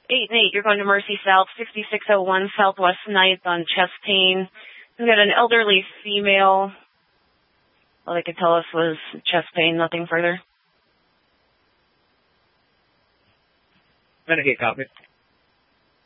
8 and 8, you're going to Mercy South, 6601 Southwest 9th on chest pain. We got an elderly female. All they could tell us was chest pain, nothing further. Renegade copy.